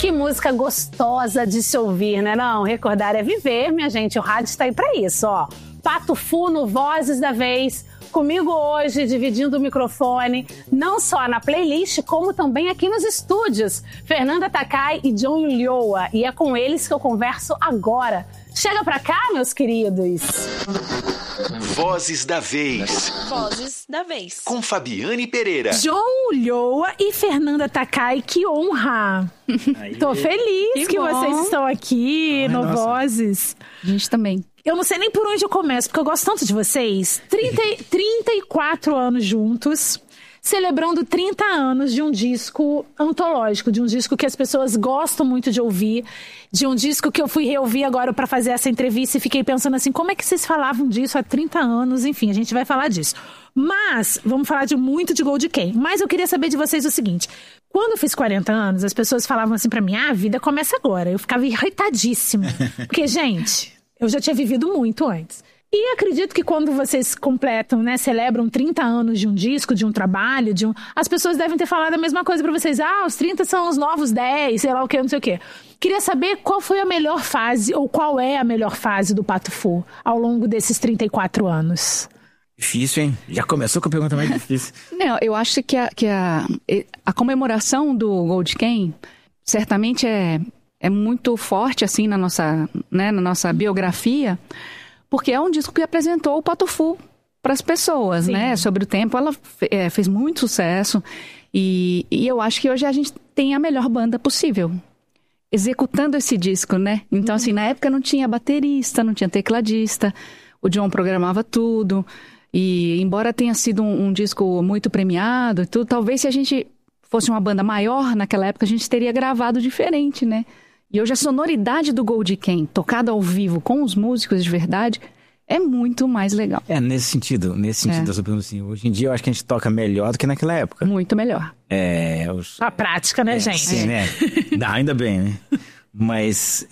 Que música gostosa de se ouvir, né não? Recordar é viver, minha gente. O rádio está aí pra isso, ó. Pato Fu no Vozes da Vez. Comigo hoje, dividindo o microfone, não só na playlist, como também aqui nos estúdios. Fernanda Takai e John Ulloa. E é com eles que eu converso agora. Chega pra cá, meus queridos. Vozes da Vez. Vozes da Vez. Com Fabiane Pereira. John Ulloa e Fernanda Takai, que honra. Tô feliz que vocês estão aqui no nossa. Vozes. A gente também. Eu não sei nem por onde eu começo, porque eu gosto tanto de vocês. 34 anos juntos, celebrando 30 anos de um disco antológico, de um disco que as pessoas gostam muito de ouvir, de um disco que eu fui reouvir agora para fazer essa entrevista e fiquei pensando assim, como é que vocês falavam disso há 30 anos? Enfim, a gente vai falar disso. Mas, vamos falar muito de Gold Kayn. Mas eu queria saber de vocês o seguinte, quando eu fiz 40 anos, as pessoas falavam assim pra mim, a vida começa agora. Eu ficava irritadíssima. Porque, gente, eu já tinha vivido muito antes. E acredito que quando vocês completam, né, celebram 30 anos de um disco, de um trabalho, as pessoas devem ter falado a mesma coisa pra vocês. Ah, os 30 são os novos 10, sei lá o que, não sei o quê. Queria saber qual foi a melhor fase, ou qual é a melhor fase do Pato Fu ao longo desses 34 anos. Difícil, hein? Já começou com a pergunta mais difícil. Não, eu acho que a comemoração do Gold Kayn certamente é muito forte assim na nossa biografia, porque é um disco que apresentou o Pato Fu para as pessoas, Sim. né? Sobre o tempo, ela fez muito sucesso e eu acho que hoje a gente tem a melhor banda possível executando esse disco, né? Então, assim, na época não tinha baterista, não tinha tecladista, o John programava tudo e embora tenha sido um disco muito premiado e tudo, talvez se a gente fosse uma banda maior naquela época, a gente teria gravado diferente, né? E hoje a sonoridade do Gold Kayn, tocada ao vivo com os músicos de verdade, é muito mais legal. Nesse sentido, eu só pergunto assim, hoje em dia eu acho que a gente toca melhor do que naquela época. Muito melhor. A prática, né, gente? Sim, né? Ainda bem, né? Mas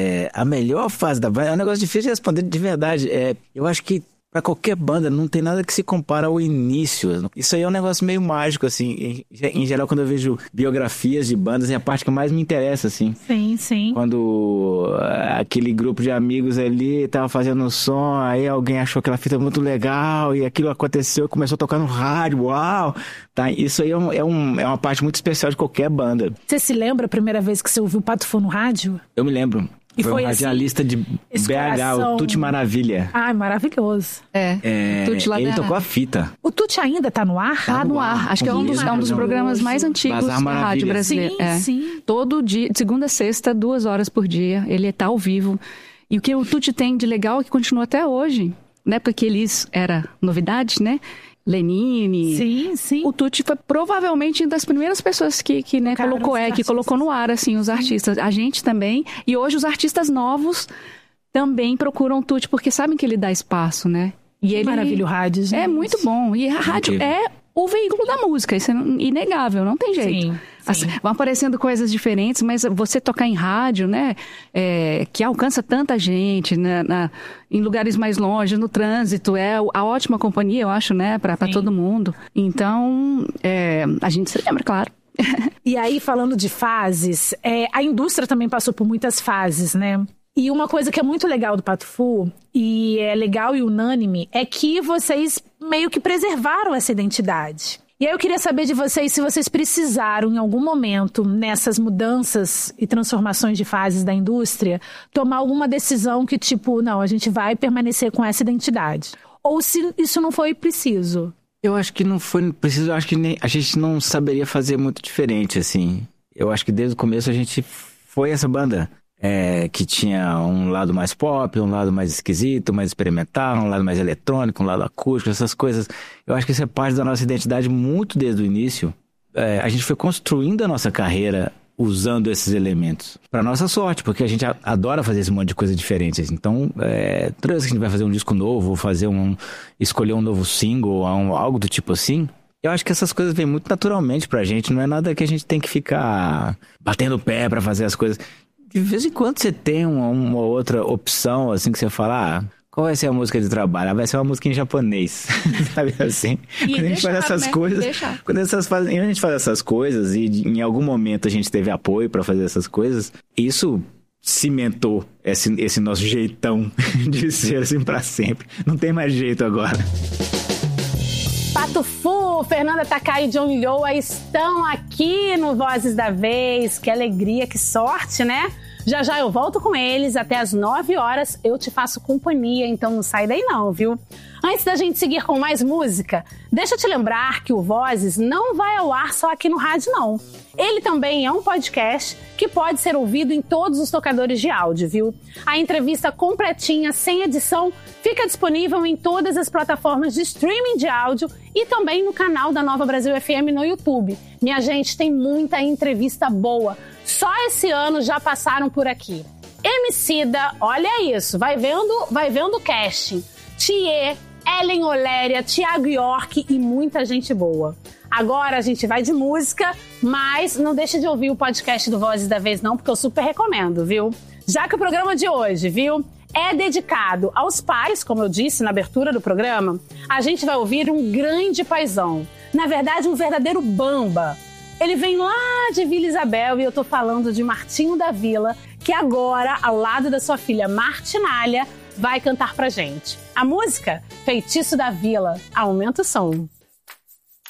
a melhor fase da banda é um negócio difícil de responder de verdade. Eu acho que pra qualquer banda não tem nada que se compara ao início. Isso aí é um negócio meio mágico, assim. Em geral, quando eu vejo biografias de bandas, é a parte que mais me interessa, assim. Sim, sim. Quando aquele grupo de amigos ali tava fazendo um som, aí alguém achou aquela fita muito legal e aquilo aconteceu, começou a tocar no rádio, uau! Tá, isso aí é uma parte muito especial de qualquer banda. Você se lembra a primeira vez que você ouviu o Pato Fu no rádio? Eu me lembro. E foi um assim, radialista de BH, o Tuti Maravilha. Ai, maravilhoso. O Tuti lá ele da... tocou a fita. O Tuti ainda tá no ar? Tá no ar. Acho que é um dos programas mais antigos da rádio brasileira. Sim. Todo dia, de segunda a sexta, 2 horas por dia. Ele tá ao vivo. E o que o Tuti tem de legal é que continua até hoje. Na época que Elis era novidade, né? Lenine. Sim. O Tuti foi provavelmente uma das primeiras pessoas que colocou no ar, assim, os artistas. A gente também. E hoje os artistas novos também procuram o Tuti, porque sabem que ele dá espaço, né? E ele maravilha o rádio, gente. É muito bom. E a rádio é o veículo da música. Isso é inegável, não tem jeito. Sim. Assim, vão aparecendo coisas diferentes, mas você tocar em rádio, né, que alcança tanta gente, né, em lugares mais longe, no trânsito, é a ótima companhia, eu acho, né, para todo mundo. Então, a gente se lembra, claro. E aí, falando de fases, a indústria também passou por muitas fases, né? E uma coisa que é muito legal do Pato Fu, e é legal e unânime, é que vocês meio que preservaram essa identidade. E aí eu queria saber de vocês se vocês precisaram, em algum momento, nessas mudanças e transformações de fases da indústria, tomar alguma decisão que, tipo, não, a gente vai permanecer com essa identidade. Ou se isso não foi preciso. Eu acho que não foi preciso, eu acho que a gente não saberia fazer muito diferente, assim. Eu acho que desde o começo a gente foi essa banda. Que tinha um lado mais pop, um lado mais esquisito, mais experimental, um lado mais eletrônico, um lado acústico, essas coisas. Eu acho que isso é parte da nossa identidade muito desde o início. A gente foi construindo a nossa carreira usando esses elementos. Para nossa sorte, porque a gente adora fazer esse monte de coisa diferente. Então, toda vez que a gente vai fazer um disco novo, escolher um novo single, algo do tipo assim, eu acho que essas coisas vêm muito naturalmente pra gente. Não é nada que a gente tem que ficar batendo o pé pra fazer as coisas. De vez em quando você tem uma outra opção, assim, que você fala, qual vai ser a música de trabalho? Vai ser uma música em japonês, sabe assim? E quando a gente faz essas coisas, quando a gente faz essas coisas e em algum momento a gente teve apoio pra fazer essas coisas, isso cimentou esse nosso jeitão de ser assim pra sempre. Não tem mais jeito agora. Pato Fu, Fernanda Takai e John Lilhoa estão aqui no Vozes da Vez. Que alegria, que sorte, né? Já já eu volto com eles, até às 9 horas eu te faço companhia, então não sai daí não, viu? Antes da gente seguir com mais música, deixa eu te lembrar que o Vozes não vai ao ar só aqui no rádio não. Ele também é um podcast que pode ser ouvido em todos os tocadores de áudio, viu? A entrevista completinha, sem edição, fica disponível em todas as plataformas de streaming de áudio e também no canal da Nova Brasil FM no YouTube. Minha gente, tem muita entrevista boa. Só esse ano já passaram por aqui. Emicida, olha isso, vai vendo o casting. Thier, Ellen Oléria, Thiago York e muita gente boa. Agora a gente vai de música, mas não deixe de ouvir o podcast do Vozes da Vez não, porque eu super recomendo, viu? Já que o programa de hoje, viu, é dedicado aos pais, como eu disse na abertura do programa, a gente vai ouvir um grande paizão. Na verdade, um verdadeiro bamba. Ele vem lá de Vila Isabel e eu tô falando de Martinho da Vila, que agora, ao lado da sua filha Martinália, vai cantar pra gente. A música, Feitiço da Vila. Aumenta o som.